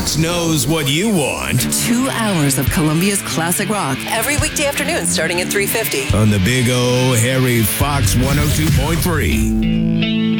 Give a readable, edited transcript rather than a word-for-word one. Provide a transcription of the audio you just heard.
Fox knows what you want 2 hours of Columbia's classic rock every weekday afternoon starting at 3:50 on the Big O Harry Fox 102.3.